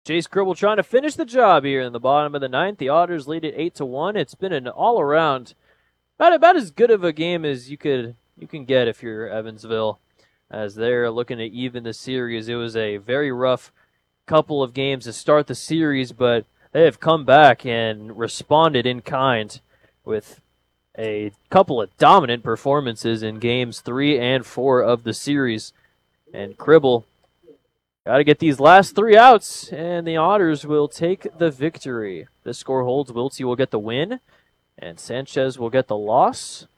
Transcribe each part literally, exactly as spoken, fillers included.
Chase Cribble trying to finish the job here in the bottom of the ninth. The Otters lead it eight to one. It's been an all-around, about, about as good of a game as you could you can get if you're Evansville, as they're looking to even the series. It was a very rough couple of games to start the series, but they have come back and responded in kind with a couple of dominant performances in games three and four of the series. And Cribble got to get these last three outs, and the Otters will take the victory. This score holds. Wiltsey will get the win, and Sanchez will get the loss.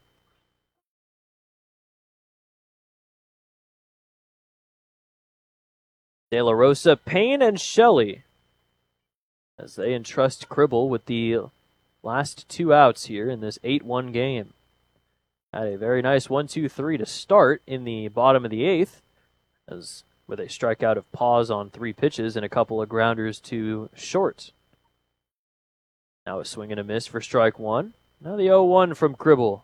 De La Rosa, Payne, and Shelley, as they entrust Cribble with the last two outs here in this eight one game. Had a very nice one two three to start in the bottom of the eighth, as with a strikeout of pause on three pitches and a couple of grounders to short. Now a swing and a miss for strike one. Now the oh one from Cribble.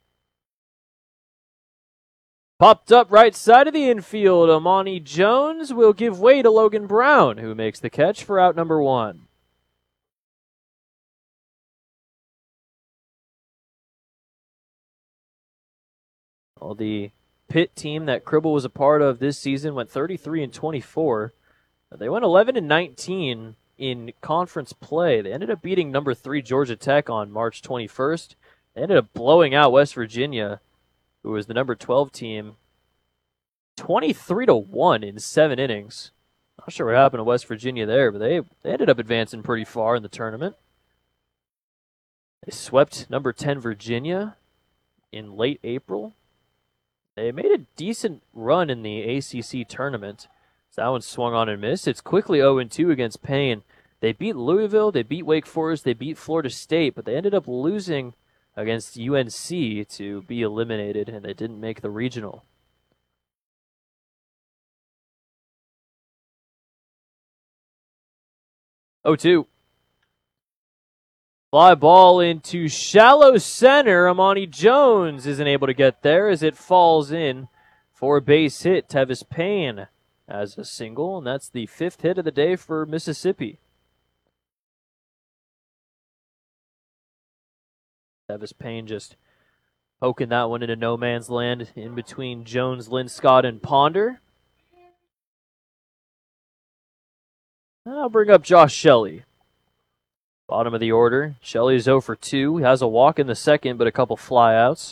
Popped up right side of the infield. Amani Jones will give way to Logan Brown, who makes the catch for out number one. Well, the Pitt team that Cribble was a part of this season went thirty-three and twenty-four. They went eleven and nineteen in conference play. They ended up beating number three Georgia Tech on March twenty-first. They ended up blowing out West Virginia, who was the number twelve team, twenty-three to one in seven innings. Not sure what happened to West Virginia there, but they, they ended up advancing pretty far in the tournament. They swept number ten Virginia in late April. They made a decent run in the A C C tournament. So that one swung on and missed. It's quickly oh and two against Payne. They beat Louisville, they beat Wake Forest, they beat Florida State, but they ended up losing against U N C to be eliminated, and they didn't make the regional. oh two. Fly ball into shallow center. Amani Jones isn't able to get there as it falls in for a base hit. Tevis Payne has a single, and that's the fifth hit of the day for Mississippi. Tevis Payne just poking that one into no man's land in between Jones, Linscott, and Ponder. I'll bring up Josh Shelley. Bottom of the order. Shelley is oh for two. He has a walk in the second, but a couple flyouts.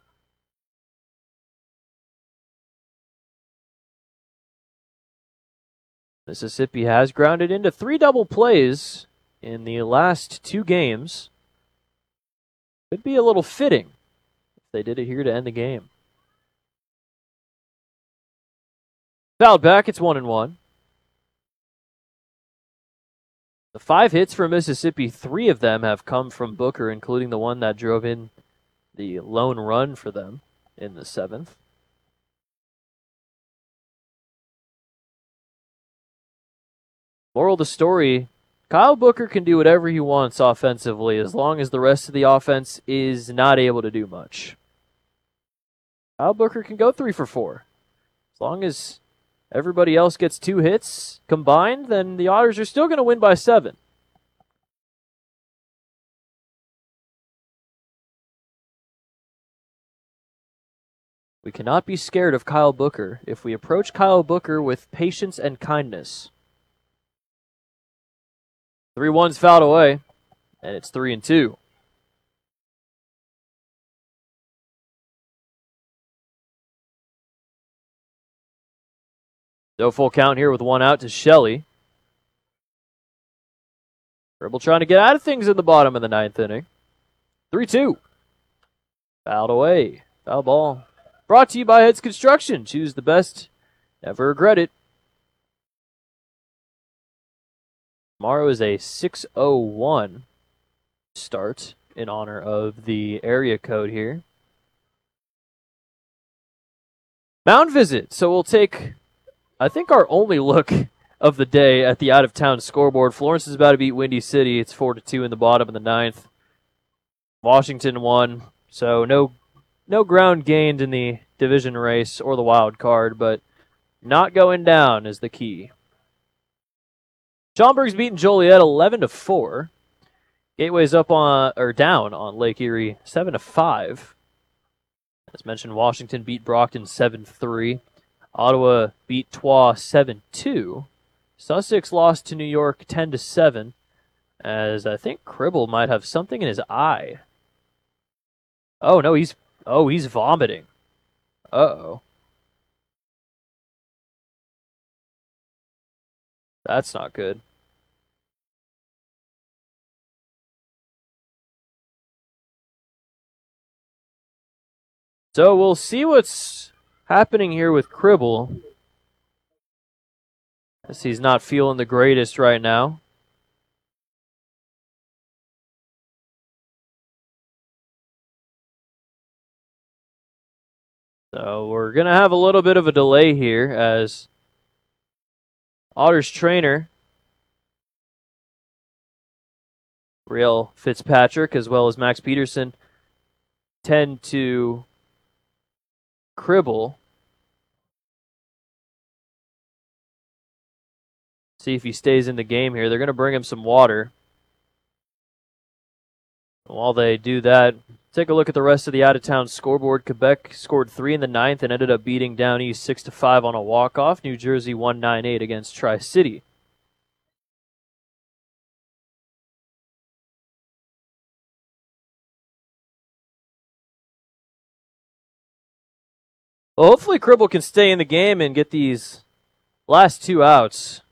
Mississippi has grounded into three double plays in the last two games. Could be a little fitting if they did it here to end the game. Fouled back, it's one and one. The five hits for Mississippi, three of them have come from Booker, including the one that drove in the lone run for them in the seventh. Moral of the story, Kyle Booker can do whatever he wants offensively as long as the rest of the offense is not able to do much. Kyle Booker can go three for four. As long as everybody else gets two hits combined, then the Otters are still going to win by seven. We cannot be scared of Kyle Booker if we approach Kyle Booker with patience and kindness. Three one's fouled away, and it's three and two. No full count here with one out to Shelley. Cribble trying to get out of things in the bottom of the ninth inning. three two. Fouled away. Foul ball. Brought to you by Heads Construction. Choose the best. Never regret it. Tomorrow is a six oh one start in honor of the area code here. Mound visit. So we'll take, I think, our only look of the day at the out-of-town scoreboard. Florence is about to beat Windy City. It's four to two in the bottom of the ninth. Washington won, so no no ground gained in the division race or the wild card, but not going down is the key. Schaumburg's beating Joliet eleven to four. Gateway's up on or down on Lake Erie seven to five. As mentioned, Washington beat Brockton seven three. Ottawa beat Troyes seven two. Sussex lost to New York ten to seven. As I think Cribble might have something in his eye. Oh no, he's oh he's vomiting. Uh-oh. That's not good. So we'll see what's happening here with Cribble. As he's not feeling the greatest right now. So we're going to have a little bit of a delay here as Otters trainer, Real Fitzpatrick, as well as Max Peterson, tend to Cribble. See if he stays in the game here. They're going to bring him some water. While they do that, take a look at the rest of the out-of-town scoreboard. Quebec scored three in the ninth and ended up beating Down East six to five on a walk-off. New Jersey won nine eight against Tri-City. Well, hopefully Cribble can stay in the game and get these last two outs.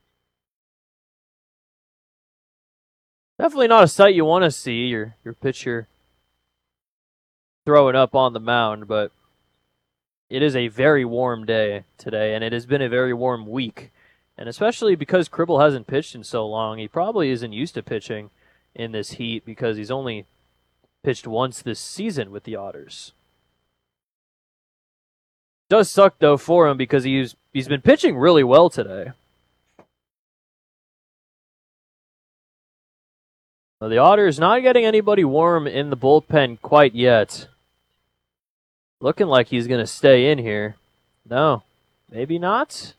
Definitely not a sight you want to see, your, your pitcher throwing up on the mound, but it is a very warm day today, and it has been a very warm week. And especially because Cribble hasn't pitched in so long, he probably isn't used to pitching in this heat because he's only pitched once this season with the Otters. Does suck, though, for him because he's he's been pitching really well today. Well, the Otters not getting anybody warm in the bullpen quite yet. Looking like he's going to stay in here. No, maybe not.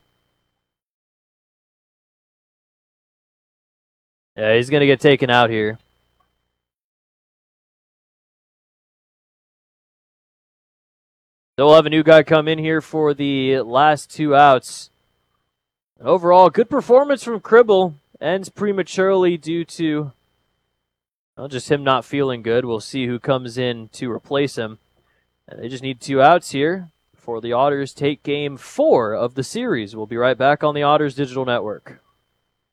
Yeah, he's going to get taken out here. So we'll have a new guy come in here for the last two outs. Overall, good performance from Cribble. Ends prematurely due to well, just him not feeling good. We'll see who comes in to replace him. And they just need two outs here before the Otters take game four of the series. We'll be right back on the Otters Digital Network.